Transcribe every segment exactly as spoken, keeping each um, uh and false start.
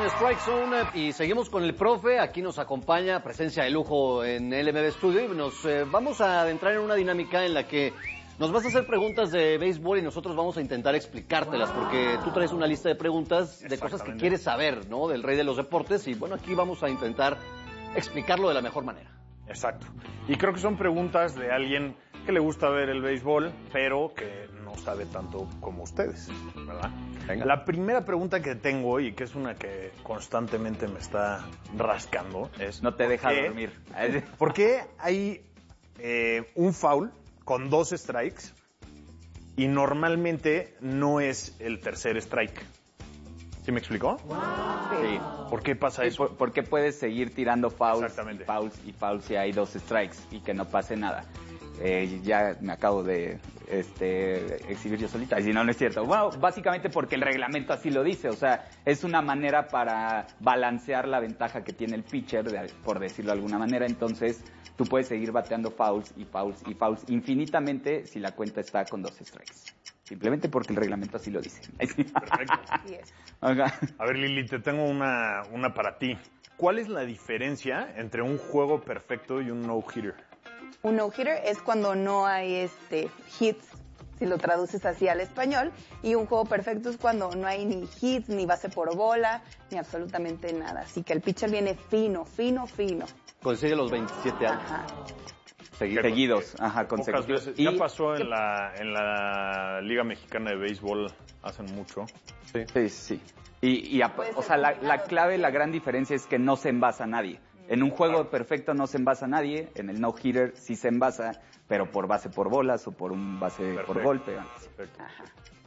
Strike Zone y seguimos con el profe. Aquí nos acompaña, presencia de lujo en L M B Studio, y nos eh, vamos a adentrar en una dinámica en la que nos vas a hacer preguntas de béisbol y nosotros vamos a intentar explicártelas, porque tú traes una lista de preguntas de cosas que quieres saber, ¿no? Del rey de los deportes, y bueno, aquí vamos a intentar explicarlo de la mejor manera. Exacto. Y creo que son preguntas de alguien que le gusta ver el béisbol, pero que no sabe tanto como ustedes, ¿verdad? Venga. La primera pregunta que tengo, y que es una que constantemente me está rascando, es... No te deja qué, dormir. ¿Por qué hay eh, un foul con dos strikes y normalmente no es el tercer strike? ¿Sí me explicó? Sí. ¿Por qué pasa Sí, eso? por, porque puedes seguir tirando fouls, Exactamente. y fouls y fouls si hay dos strikes y que no pase nada. Eh, ya me acabo de este, exhibir yo solita, y si no, no es cierto. Bueno, básicamente porque el reglamento así lo dice, o sea, es una manera para balancear la ventaja que tiene el pitcher, de, por decirlo de alguna manera. Entonces, tú puedes seguir bateando fouls y fouls y fouls infinitamente si la cuenta está con dos strikes. Simplemente porque el reglamento así lo dice. Perfecto. Yes. Okay. A ver, Lili, te tengo una, una para ti. ¿Cuál es la diferencia entre un juego perfecto y un no-hitter? Un no-hitter es cuando no hay este hits, si lo traduces así al español, y un juego perfecto es cuando no hay ni hits, ni base por bola, ni absolutamente nada. Así que el pitcher viene fino, fino, fino. Consigue los veintisiete años. Ajá. Segui- seguidos, ajá, Pocas consecutivos. veces. Y Ya pasó en la, en la Liga Mexicana de Béisbol hace mucho. Sí, sí, sí. Y, y a- o sea, la, la clave, la gran diferencia es que no se envasa nadie. En un juego Claro. perfecto no se envasa nadie, en el no-hitter sí se envasa, pero por base por bolas o por un base Perfecto. por golpe. Perfecto. Ajá.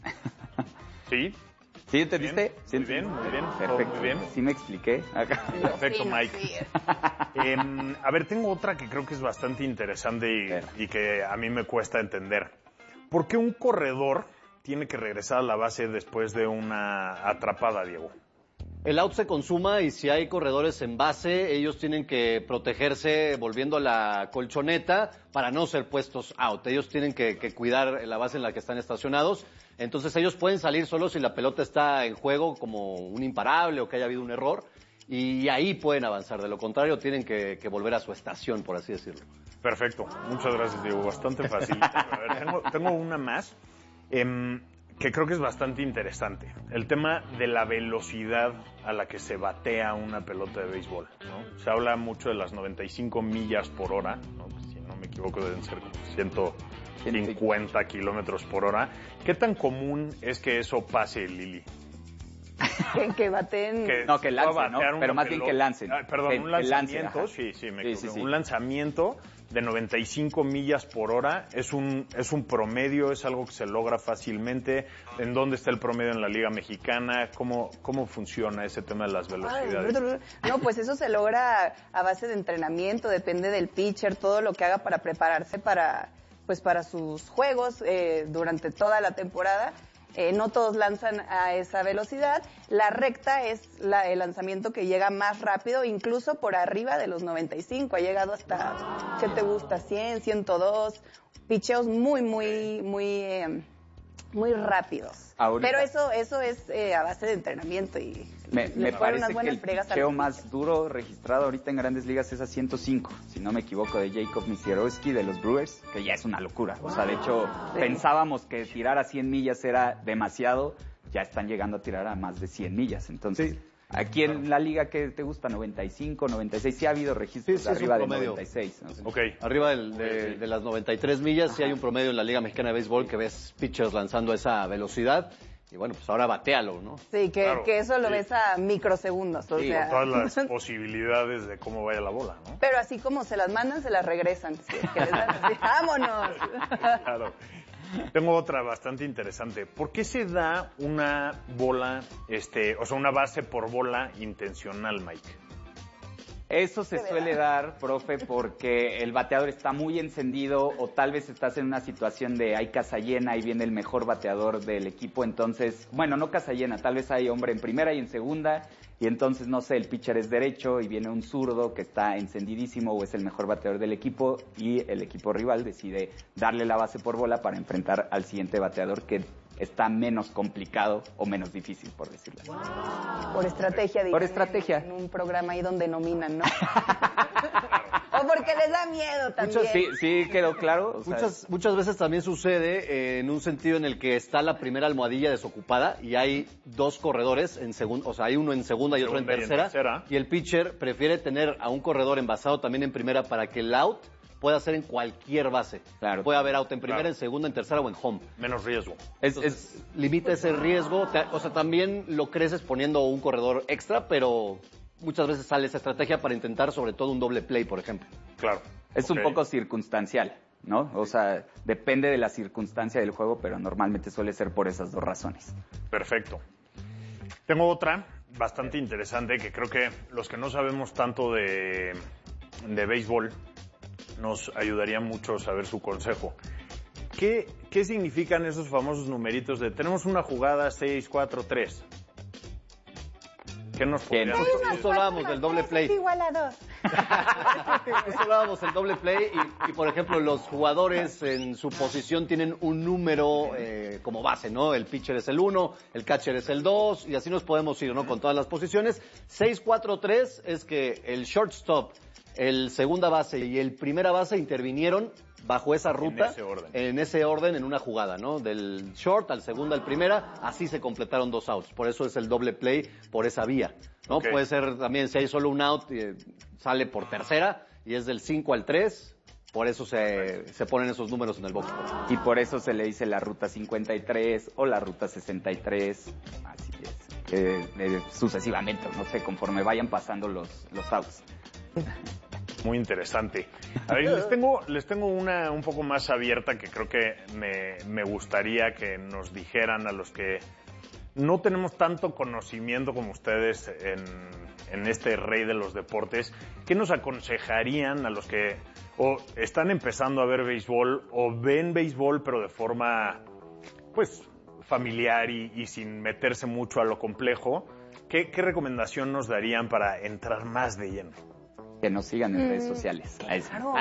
¿Sí? ¿Sí entendiste? Muy ¿Sí bien, muy bien, todo Perfecto. muy bien. Sí me expliqué. Acá. Perfecto, Fino, Mike. sí. Eh, a ver, tengo otra que creo que es bastante interesante Ver. y, y que a mí me cuesta entender. ¿Por qué un corredor tiene que regresar a la base después de una atrapada, Diego? El out se consuma y si hay corredores en base, ellos tienen que protegerse volviendo a la colchoneta para no ser puestos out. Ellos tienen que, que cuidar la base en la que están estacionados. Entonces ellos pueden salir solo si la pelota está en juego como un imparable o que haya habido un error. Y ahí pueden avanzar. De lo contrario, tienen que, que volver a su estación, por así decirlo. Perfecto. Muchas gracias, Diego. Bastante fácil. A ver, tengo, tengo una más eh, que creo que es bastante interesante. El tema de la velocidad a la que se batea una pelota de béisbol, ¿no? Se habla mucho de las noventa y cinco millas por hora, ¿no? Si no me equivoco deben ser como ciento cincuenta kilómetros por hora. ¿Qué tan común es que eso pase, Lili? Que, que baten... Que No, que va a lance, batear ¿no? una Pero más bien pelota- que lancen. Ah, perdón, Que- un que lance, lanzamiento, ajá. sí, sí, me Sí, equivoqué. sí, sí. Un lanzamiento de noventa y cinco millas por hora es un es un promedio, es algo que se logra fácilmente. ¿En dónde está el promedio en la Liga Mexicana? ¿Cómo cómo funciona ese tema de las velocidades? Ay, no, pues eso se logra a base de entrenamiento, depende del pitcher, todo lo que haga para prepararse para, pues para sus juegos eh, durante toda la temporada. Eh, no todos lanzan a esa velocidad. La recta es la, el lanzamiento que llega más rápido, incluso por arriba de los noventa y cinco. Ha llegado hasta, ¿qué te gusta? cien, ciento dos. Picheos muy, muy, muy, eh, muy rápidos. Ahorita. Pero eso, eso es eh, a base de entrenamiento y Me, le me ponen parece unas que buenas el fregas a picheo los más pitchers. duro registrado ahorita en Grandes Ligas es a ciento cinco, si no me equivoco, de Jacob Misierowski de los Brewers, que ya es una locura. O sea, de hecho, Sí. pensábamos que tirar a cien millas era demasiado, ya están llegando a tirar a más de cien millas. Entonces, Sí. aquí en la liga, ¿qué te gusta? noventa y cinco, noventa y seis, sí ha habido registros Sí, sí, es un arriba de promedio. noventa y seis. ¿no? Ok. Arriba del- de, de las noventa y tres millas, sí hay un promedio en la Liga Mexicana de Béisbol que ves pitchers lanzando a esa velocidad. Y bueno, pues ahora batealo, ¿no? Sí, que, Claro, que eso lo sí. ves a microsegundos. O Sí, sea, Todas las posibilidades de cómo vaya la bola, ¿no? pero así como se las mandan, se las regresan. Sí, que les dan así, ¡vámonos! Claro. Tengo otra bastante interesante. ¿Por qué se da una bola, este, o sea, una base por bola intencional, Mike? Eso se De suele verdad. dar, profe, porque el bateador está muy encendido o tal vez estás en una situación de hay casa llena y viene el mejor bateador del equipo, entonces, bueno, no casa llena, tal vez hay hombre en primera y en segunda y entonces, no sé, el pitcher es derecho y viene un zurdo que está encendidísimo o es el mejor bateador del equipo y el equipo rival decide darle la base por bola para enfrentar al siguiente bateador que está menos complicado o menos difícil, por decirlo así. Wow. Por estrategia, Por estrategia. En, en un programa ahí donde nominan, ¿no? O porque les da miedo también. Muchas, sí, sí quedó claro. O sea, muchas, muchas veces también sucede eh, en un sentido en el que está la primera almohadilla desocupada y hay dos corredores en segunda, o sea, hay uno en segunda y otro en Segunda y en tercera, tercera. Y el pitcher prefiere tener a un corredor envasado también en primera para que el out pueda ser en cualquier base. Claro. Puede haber out en primera, Claro. en segunda, en tercera o en home. Menos riesgo. es, Entonces, es, limita ese riesgo, te- o sea, también lo creces poniendo un corredor extra, pero muchas veces sale esa estrategia para intentar sobre todo un doble play, por ejemplo. Claro. es un Ok. poco circunstancial, ¿no? O sea, depende de la circunstancia del juego, pero normalmente suele ser por esas dos razones. Perfecto. Tengo otra bastante interesante que creo que los que no sabemos tanto de, de béisbol nos ayudaría mucho saber su consejo. ¿Qué, ¿Qué significan esos famosos numeritos de tenemos una jugada seis cuatro tres? ¿Qué nos ¿Quién? podrían Justo, decir? justo hablábamos del doble play. Es igual a dos. Justo hablábamos del doble play y, y, por ejemplo, los jugadores en su posición tienen un número eh, como base, ¿no? El pitcher es el uno, el catcher es el dos y así nos podemos ir, ¿no? Con todas las posiciones. seis cuatro tres es que el shortstop, el segunda base y el primera base intervinieron bajo esa ruta, ese orden. en ese orden en una jugada, ¿no? Del short al segunda al primera, así se completaron dos outs. Por eso es el doble play por esa vía, ¿no? Ok. Puede ser también si hay solo un out, eh, sale por tercera y es del cinco al tres, por eso se, se ponen esos números en el box score. Y por eso se le dice la ruta cincuenta y tres o la ruta sesenta y tres, así es, eh, eh, sucesivamente, no sé, conforme vayan pasando los, los outs. Muy interesante. A ver, les tengo, les tengo una un poco más abierta que creo que me, me gustaría que nos dijeran a los que no tenemos tanto conocimiento como ustedes en, en este rey de los deportes. ¿Qué nos aconsejarían a los que o están empezando a ver béisbol o ven béisbol pero de forma pues familiar y, y sin meterse mucho a lo complejo? ¿Qué, qué recomendación nos darían para entrar más de lleno? Que nos sigan en Mm, redes sociales. Ahí sí. claro.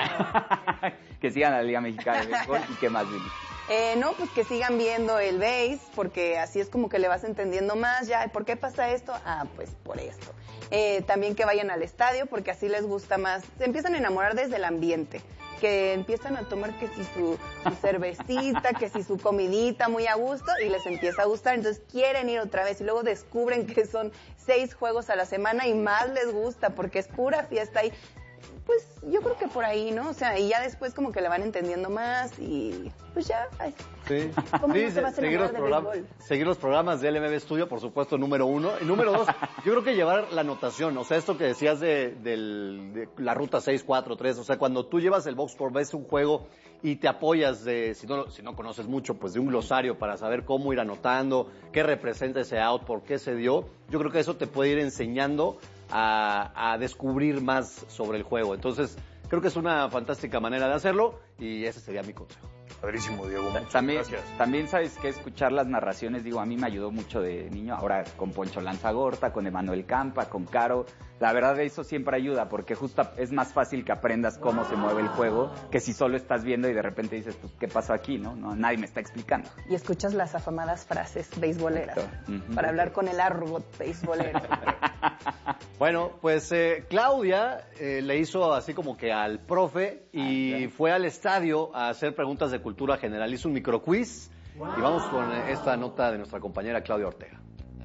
Que sigan a la Liga Mexicana de Béisbol y qué más, Vini. Eh, no, pues que sigan viendo el base, porque así es como que le vas entendiendo más. Ya, ¿por qué pasa esto? Ah, pues por esto. Eh, también que vayan al estadio, porque así les gusta más. Se empiezan a enamorar desde el ambiente. Que empiezan a tomar que si su, su cervecita, que si su comidita muy a gusto y les empieza a gustar. Entonces quieren ir otra vez y luego descubren que son seis juegos a la semana y más les gusta porque es pura fiesta y pues yo creo que por ahí, ¿no? O sea, y ya después como que le van entendiendo más y pues ya. Ay, Sí, ¿Cómo sí, no te vas a seguir, los enamorar de programas, béisbol? seguir los programas de L M B Studio, por supuesto, número uno. Y número dos, yo creo que llevar la anotación, o sea, esto que decías de, del- de la ruta seis cuatro tres, o sea, cuando tú llevas el box score, ves un juego y te apoyas de, si no, si no conoces mucho, pues de un glosario para saber cómo ir anotando, qué representa ese out, por qué se dio, yo creo que eso te puede ir enseñando a, a descubrir más sobre el juego. Entonces, creo que es una fantástica manera de hacerlo y ese sería mi consejo. Padrísimo, Diego. Muchas También, gracias. también sabes que escuchar las narraciones, digo, a mí me ayudó mucho de niño, ahora con Poncho Lanzagorta, con Emanuel Campa, con Caro. La verdad eso siempre ayuda porque justo es más fácil que aprendas cómo se mueve el juego que si solo estás viendo y de repente dices, pues, ¿qué pasó aquí? No, no nadie me está explicando. y escuchas las afamadas frases beisboleras Exacto. Ujú. para hablar con el argot beisbolero. Bueno, pues eh, Claudia eh, le hizo así como que al profe y Ah, ya. fue al estadio a hacer preguntas de cultura general. Hizo un microquiz y vamos con eh, esta nota de nuestra compañera Claudia Ortega.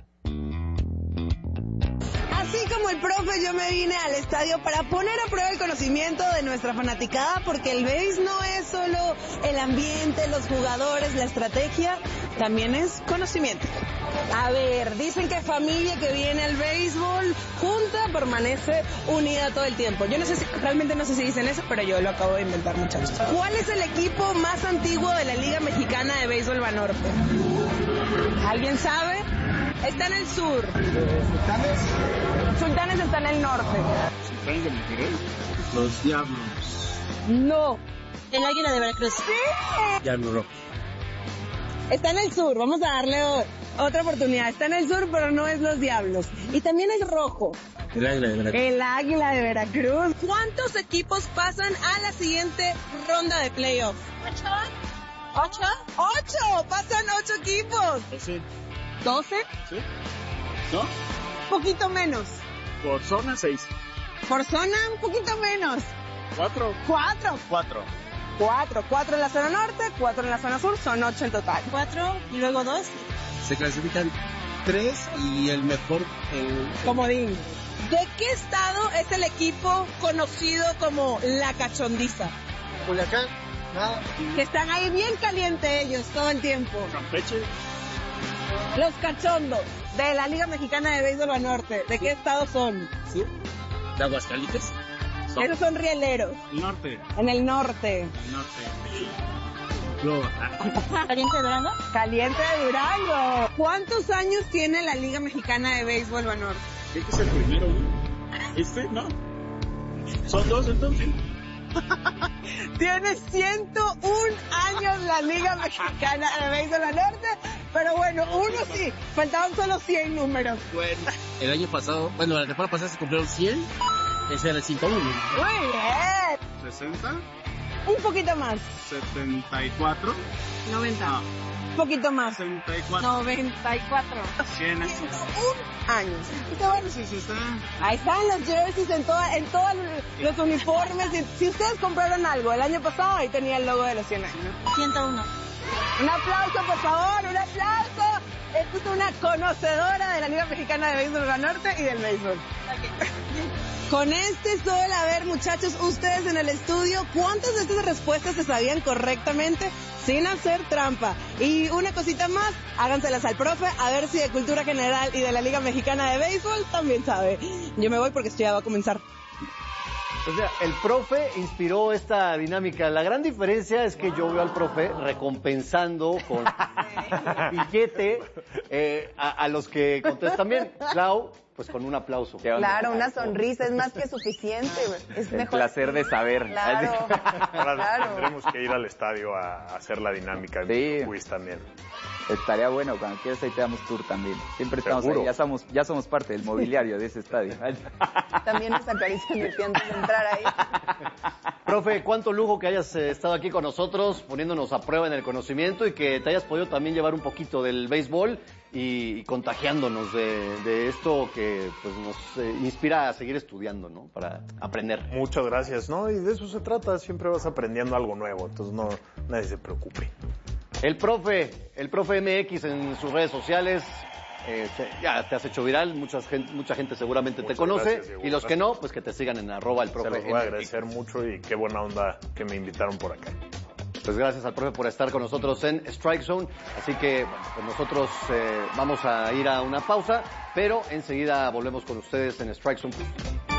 Así como el profe, yo me vine al estadio para poner a prueba el conocimiento de nuestra fanaticada, porque el béis no es solo el ambiente, los jugadores, la estrategia, también es conocimiento. A ver, dicen que familia que viene al béisbol junta permanece unida todo el tiempo. Yo no sé si, realmente no sé si dicen eso, pero yo lo acabo de inventar, muchachos. ¿Cuál es el equipo más antiguo de la Liga Mexicana de Béisbol Banorte? ¿Alguien sabe? Está en el sur. ¿Sultanes? Sultanes está en el norte. Los Diablos. No. El Águila de Veracruz. Diablo Rojo. Está en el sur, vamos a darle o- otra oportunidad. Está en el sur, pero no es los Diablos. Y también es rojo. El Águila de Veracruz. El Águila de Veracruz. ¿Cuántos equipos pasan a la siguiente ronda de playoff? ¿Ocho? ¡Ocho! Pasan ocho equipos. Sí. ¿Doce? ¿Sí? ¿No? Poquito menos. Por zona, seis. Por zona, un poquito menos. ¿Cuatro? Cuatro. Cuatro. Cuatro. Cuatro en la zona norte, cuatro en la zona sur, son ocho en total. Cuatro y luego dos. Se clasifican tres y el mejor en... Comodín. ¿De qué estado es el equipo conocido como La Cachondiza? Culiacán, nada. Que están ahí bien calientes ellos todo el tiempo. Campeche. Los Cachondos de la Liga Mexicana de Béisbol Banorte. ¿De qué estado son? Sur. De Aguascalientes. Son. Esos son rieleros. Norte. En el norte. Norte. Luego, ¿Caliente de Durango? Caliente de Durango. ¿Cuántos años tiene la Liga Mexicana de Béisbol Banorte? ¿qué es el primero? ¿Este? No. ¿Son dos entonces? Tiene ciento un años la Liga Mexicana de Béisbol Banorte, pero bueno, uno sí, faltaban solo cien números. Bueno, el año pasado, bueno, la temporada pasada se cumplieron cien, ese era el ciento uno. Muy bien. sesenta, Un poquito más. setenta y cuatro, noventa. no, Un poquito más. sesenta y cuatro, noventa y cuatro. cien. ciento un años. Está bueno. Sí, sí, está. Ahí están los jerseys en toda, en todos los uniformes. Si ustedes compraron algo el año pasado, ahí tenía el logo de los cien años. ciento uno. Un aplauso, por favor, un aplauso. Esta es una conocedora de la Liga Mexicana de Béisbol Banorte y del béisbol. Con este sol, a ver, muchachos, ustedes en el estudio, ¿cuántas de estas respuestas se sabían correctamente sin hacer trampa? Y una cosita más, háganselas al profe, a ver si de cultura general y de la Liga Mexicana de Béisbol también sabe. Yo me voy porque esto ya va a comenzar. O sea, el profe inspiró esta dinámica. La gran diferencia es que yo veo al profe recompensando con billete eh, a, a los que contestan bien. Clau, pues con un aplauso. Claro, una sonrisa es más que suficiente. Es El mejor. placer de saber. Claro, Ahora claro. tendremos que ir al estadio a, a hacer la dinámica Sí. de quiz también. Estaría bueno, cuando quieras ahí te damos tour también. Siempre estamos Seguro. ahí, ya somos, ya somos parte del mobiliario de ese estadio. También nos acarician el pie antes de entrar ahí. Profe, cuánto lujo que hayas eh, estado aquí con nosotros, poniéndonos a prueba en el conocimiento y que te hayas podido también llevar un poquito del béisbol y, y contagiándonos de, de esto que pues nos eh, inspira a seguir estudiando, ¿no? Para aprender. Muchas gracias, ¿no? Y de eso se trata, siempre vas aprendiendo algo nuevo, entonces no, nadie se preocupe. El profe, el profe M X en sus redes sociales, eh, te- ya te has hecho viral, mucha gente, mucha gente seguramente te Muchas conoce, gracias, Diego, y los que gracias. no, pues que te sigan en arroba el Se profe los voy a M X. agradecer mucho y qué buena onda que me invitaron por acá. Pues gracias al profe por estar con nosotros en Strike Zone. Así que bueno, pues nosotros eh, vamos a ir a una pausa, pero enseguida volvemos con ustedes en Strike Zone.